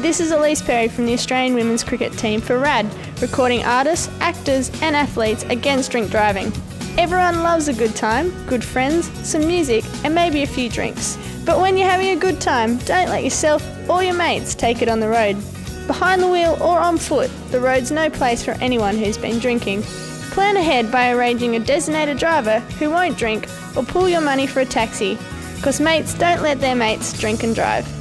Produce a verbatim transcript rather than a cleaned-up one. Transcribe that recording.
this is Elise Perry from the Australian women's cricket team for RAD, recording artists, actors and athletes against drink driving. Everyone loves a good time, good friends, some music and maybe a few drinks. But when you're having a good time, don't let yourself or your mates take it on the road. Behind the wheel or on foot, the road's no place for anyone who's been drinking. Plan ahead by arranging a designated driver who won't drink or pool your money for a taxi, because mates don't let their mates drink and drive.